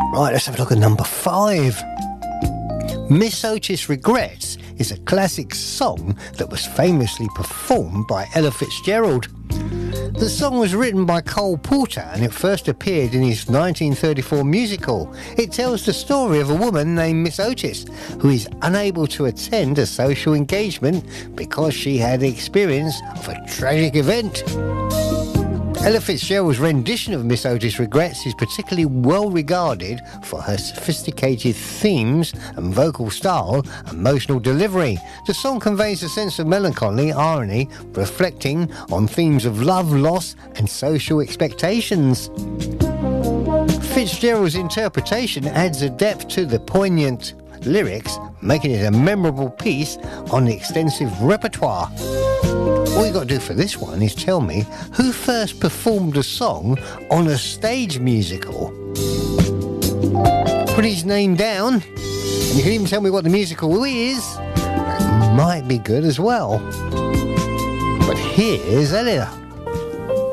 Right, let's have a look at number 5. Miss Otis Regrets is a classic song that was famously performed by Ella Fitzgerald. The song was written by Cole Porter and it first appeared in his 1934 musical. It tells the story of a woman named Miss Otis who is unable to attend a social engagement because she had the experience of a tragic event. Ella Fitzgerald's rendition of Miss Otis Regrets is particularly well regarded for her sophisticated themes and vocal style and emotional delivery. The song conveys a sense of melancholy, irony, reflecting on themes of love, loss and social expectations. Fitzgerald's interpretation adds a depth to the poignant lyrics, making it a memorable piece on the extensive repertoire. All you got to do for this one is tell me who first performed a song on a stage musical. Put his name down, and you can even tell me what the musical is. That might be good as well. But here's Ella.